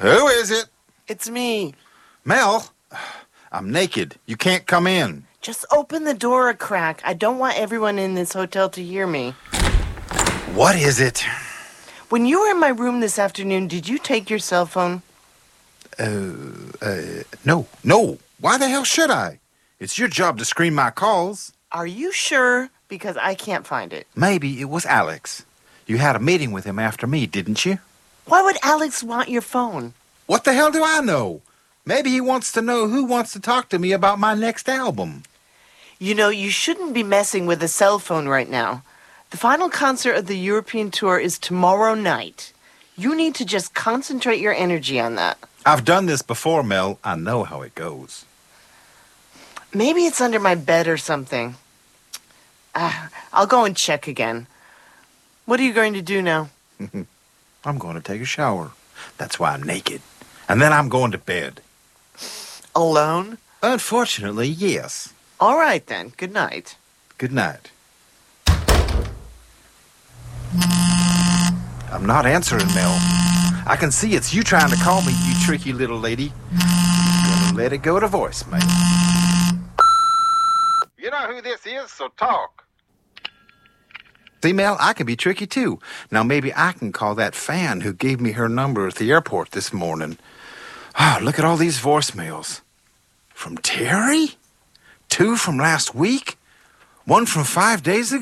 Who is it? It's me. Mel, I'm naked. You can't come in. Just open the door a crack. I don't want everyone in this hotel to hear me. What is it? When you were in my room this afternoon, did you take your cell phone? No. Why the hell should I? It's your job to screen my calls. Are you sure? Because I can't find it. Maybe it was Alex. You had a meeting with him after me, didn't you? Why would Alex want your phone? What the hell do I know? Maybe he wants to know who wants to talk to me about my next album. You know, you shouldn't be messing with a cell phone right now. The final concert of the European tour is tomorrow night. You need to just concentrate your energy on that. I've done this before, Mel. I know how it goes. Maybe it's under my bed or something. I'll go and check again. What are you going to do now? I'm going to take a shower. That's why I'm naked. And then I'm going to bed. Alone? Unfortunately, yes. All right, then. Good night. Good night. I'm not answering, Mel. I can see it's you trying to call me, you tricky little lady. I'm gonna let it go to voicemail. You know who this is, so talk. See, Mel, I can be tricky, too. Now, maybe I can call that fan who gave me her number at the airport this morning. Oh, look at all these voicemails. From Terry? 2 from last week? 1 from 5 days ago?